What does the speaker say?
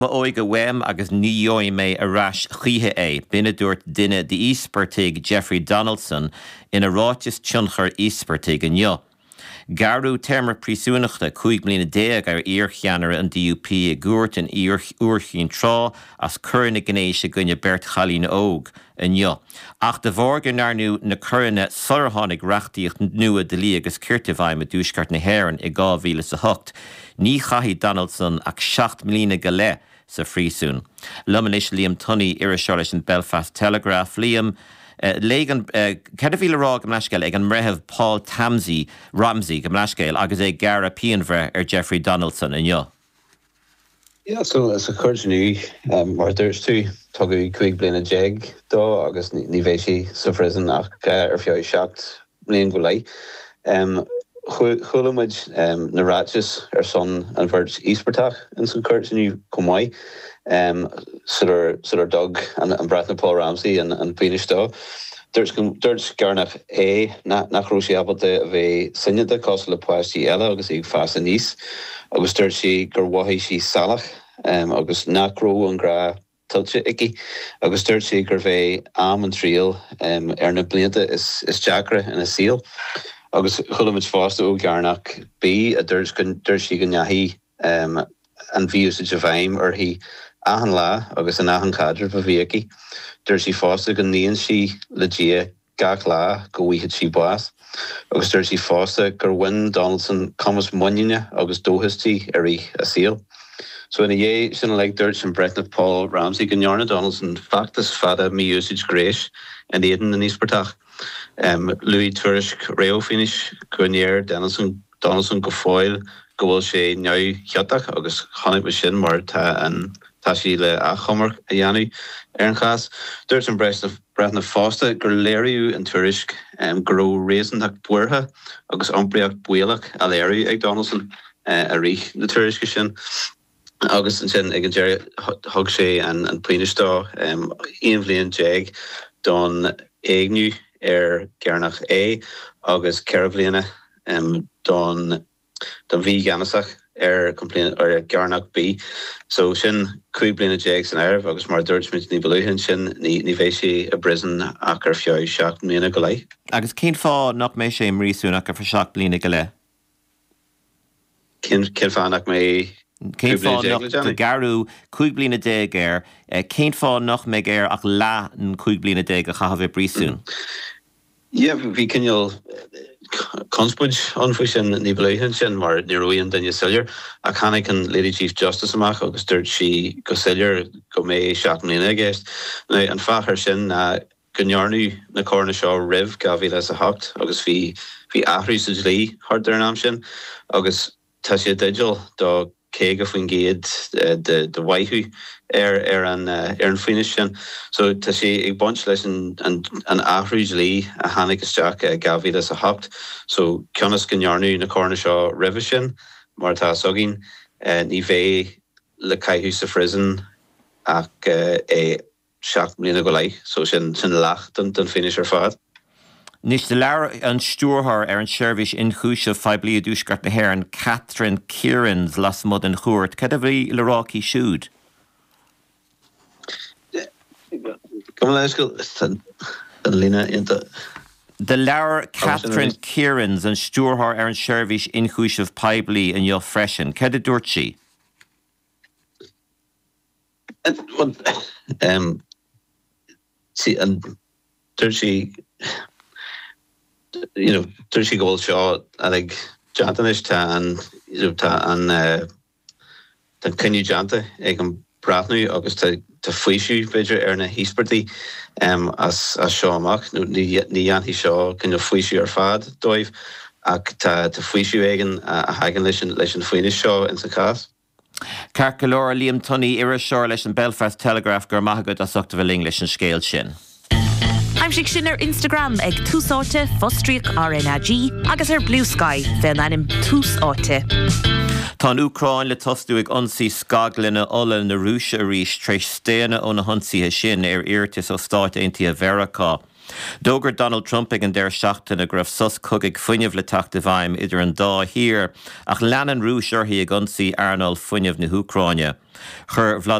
Ma oig a wem agus níoi mé a ras chithe é, binne dúirt duine de íspertig Jeffrey Donaldson ina ráitis tionchar íspertig an jo. Garú termar prísúnachta 5 mbliana déag ar íorcheanara an DUP a gúirt an úrchín trá as curna gnéise gunne Bert Chalín óg an jo. Ach de bhórgan narnú na curna sorthánig reachtaíocht nua de lí agus cirtihhaim a dúsgart na hhéireann i 2008. Ní chaithí Donaldson ach 7 mbliana go le sa phrísún. Lumanis Liam Tunney Irish an Belfast Telegraph. Liam, Legan, Kedavila Rá Gymlasgail ag an mrehef Paul Ramsey Gymlasgail agus é Gara Pianver Jeffrey Donaldson in jo. Yeah, so as a curse new, mar there's two tugu quick blin a jeg do agus ni veshi sufrisen ach fio shocked blin gulai. Hulumid na ratches son and verts Eastpertach and some curse new komai. Sort of Doug and Bratna Paul Ramsey and Peanish do. There's Garnach A nach Roshi Abalte of a Sinjada Cosla Pasti Ella, August Ig Fast and East, August Durshi Gurwahishi Salach, August Nakro and Gra Tulcha Icky, August Durshi Gurve Am and Triel, Erna Blinta is Chakra and a seal, August Hulamich Foster O Garnach B, a Durshi Ganyahi, and V usage of aim or he Ahan la agus an ahan cadre fa viaki. Dursi fosta gan nían si legia gach la go wichid si boas. Agus dursi fosta gur win Donaldson commas munine agus dohisti eri a seal. So in a ye sin like Dirch and Bretna Paul Ramsey gan Yarna Donaldson factus fada mi usage grace and Eden and Eastpertach. Louis Turish Reo finish Gurnier Donaldson gofoil gohfuil sé neu chiatach agus chonig me sin mar ta an Tashi le a chommer a Janu Ernchas. There's some Bretna Fosta, Gurleriu and Turisk, Gro Raisin Hak Dwerha, August Umbriak Buelak, Aleri, Eg Donaldson, a Rich, the Turiskishin, August and Sin, Eg Jerry Hogshay and Plinistaw, Ian Vlian Jag, Don Egnu, Gernach A, August Caravlina, Don V Ganasach. Complain or Garnock B. So sin Kublina Jags and Arab, August Mar Dirchmint ni Beluhin sin ni Veshi a Brisen Acker Fio Shock Mina Galay. Agus Kin Fa knock me shame Risun Acker for Shock Blina Galay. Kin Fa knock me Kin Fa knock the Garu Kublina Deger, Kin Fa knock me ger ach la and Kublina Deger have Brisun. Yeah, we can you'll Conspuj on Fushin Nibeluhin sin mar Niroian Daniel Sillier, a Canic and Lady Chief Justice Amach, August Dirchi Gosillier, Gome Shatmanina guest. And Fahar sin Gunyarnu na Cornishaw Riv Gavil as a hoct, August V Ahris Lee, hard there Namshin, August Tasha Digil, Dog Keg of Wingade, the Waihu an finishin. So Tashi a bunch lesson and Ahris Lee, a Hanik Jack Gavil as a hoct. So Kionis Gunyarnu na Cornishaw Revishin, Marta Sogin, Nive Le Kaihu Safrisen, Ak a Shak Lina Golai, so sin lach dun finish her fad. Nis de Lara an Stúrthar an Shervish in Chúisih Fiblia Dúsgart na Héireann Catherine Kieran's las mud an Chuairt. Cad a bhí le ráci siúd? Come on, let's go. Lina into the Lara Catherine Kieran's an Stúrthar an Shervish in Chúisih Fiblia in Yo Freshen. Cad a dúirt sí? See, and Dirty, you know, Dirty Gold shot, I think, Jantanish and can you Janta, I can Bratnu, August to Fuishu, Bidger, Erna Hiesperty, as Shaw Mach, ni Yanti Shaw, can you Fuishu or Fad, Dive, to Fuishu Egan, a Hagen Lischen Fuinish Shaw in the cast. Carcalora Liam Tunney Irish and Belfast Telegraph gur maithagad a suchtahfuil English and scale sin. I'm sin ar Instagram ag túsáte Fostriach RNAG agus ar Blue Sky den anim túsáte. Tá Ucrain le tosú ag ionsaí scaglina ola na Rúise a rís treis stéana ó na honsaíthe sin ar iartas ó Stáit Aontaithe Mheiriceá. Dógur Donald Trump ag an déir seachtain a gribh sus cogig fuinneamh le teachta bhaim idir an dá hir ach leanan rúis orthaí ag ionsaí Arnold fuinneamh na Húcráine. Chur